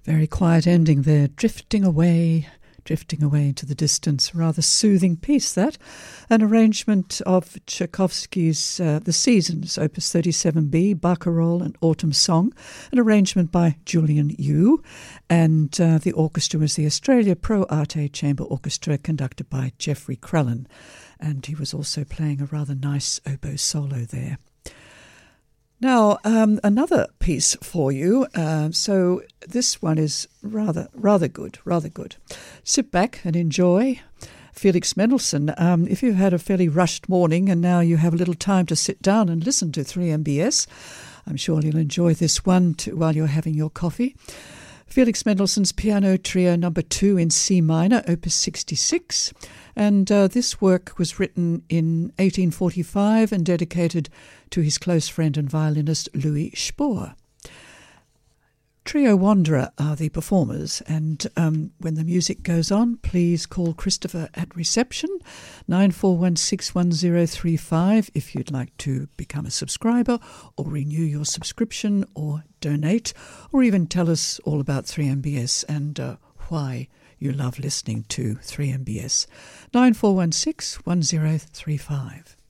Very quiet ending there, drifting away into the distance. Rather soothing piece, that. An arrangement of Tchaikovsky's The Seasons, Opus 37B, Barcarolle and Autumn Song, an arrangement by Julian Yu, and the orchestra was the Australia Pro Arte Chamber Orchestra, conducted by Jeffrey Crellin, and he was also playing a rather nice oboe solo there. Now, another piece for you. So this one is rather good. Sit back and enjoy. Felix Mendelssohn. If you've had a fairly rushed morning and now you have a little time to sit down and listen to 3MBS, I'm sure you'll enjoy this one while you're having your coffee. Felix Mendelssohn's Piano Trio No. 2 in C minor, Opus 66. And this work was written in 1845 and dedicated to his close friend and violinist Louis Spohr. Trio Wanderer are the performers, and when the music goes on, please call Christopher at reception, 94161035, if you'd like to become a subscriber or renew your subscription or donate, or even tell us all about 3MBS and why you love listening to 3MBS. 94161035.